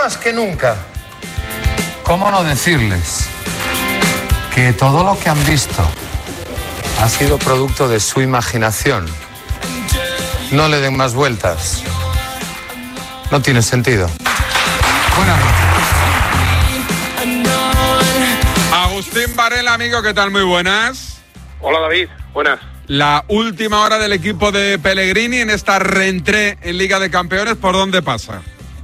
más que nunca. ¿Cómo no decirles que todo lo que han visto ha sido producto de su imaginación? No le den más vueltas. No tiene sentido. Buenas noches. Agustín Varela, amigo, ¿qué tal? Muy buenas. Hola, David. Buenas. La última hora del equipo de Pellegrini en esta reentrée en Liga de Campeones, ¿por dónde pasa?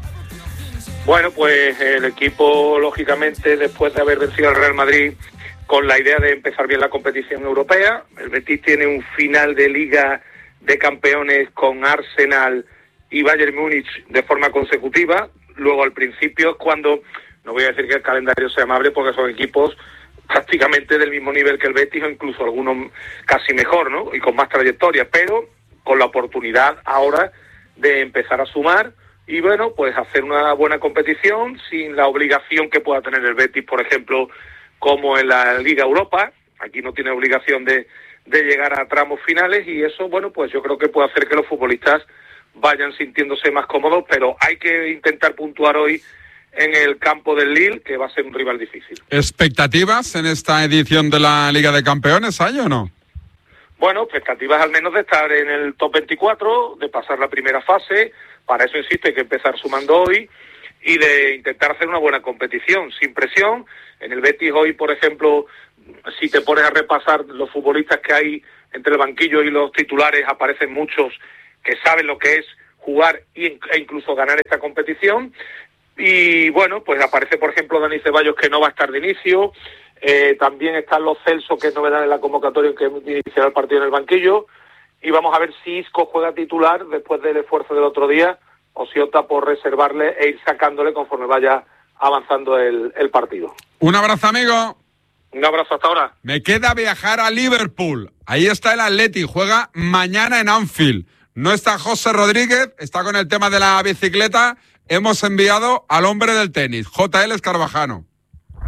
Bueno, pues el equipo, lógicamente, después de haber vencido al Real Madrid con la idea de empezar bien la competición europea, el Betis tiene un final de Liga de Campeones con Arsenal y Bayern Múnich de forma consecutiva. Luego, al principio, es cuando, no voy a decir que el calendario sea amable, porque son equipos prácticamente del mismo nivel que el Betis, o incluso algunos casi mejor, ¿no? Y con más trayectoria, pero con la oportunidad ahora de empezar a sumar y, bueno, pues hacer una buena competición sin la obligación que pueda tener el Betis, por ejemplo, como en la Liga Europa. Aquí no tiene obligación de llegar a tramos finales, y eso, bueno, pues yo creo que puede hacer que los futbolistas vayan sintiéndose más cómodos, pero hay que intentar puntuar hoy en el campo del Lille, que va a ser un rival difícil. ¿Expectativas en esta edición de la Liga de Campeones hay o no? Bueno, expectativas al menos de estar en el top 24, de pasar la primera fase. Para eso, insisto, hay que empezar sumando hoy y de intentar hacer una buena competición, sin presión. En el Betis hoy, por ejemplo, si te pones a repasar los futbolistas que hay entre el banquillo y los titulares, aparecen muchos que saben lo que es jugar e incluso ganar esta competición. Y bueno, pues aparece, por ejemplo, Dani Ceballos, que no va a estar de inicio. También están los Celso, que es novedad en la convocatoria, que iniciará el partido en el banquillo. Y vamos a ver si Isco juega titular después del esfuerzo del otro día, o si opta por reservarle e ir sacándole conforme vaya avanzando el partido. Un abrazo, amigo. Un abrazo, hasta ahora. Me queda viajar a Liverpool. Ahí está el Atleti, juega mañana en Anfield. No está José Rodríguez, está con el tema de la bicicleta. Hemos enviado al hombre del tenis, JL Escarvajano.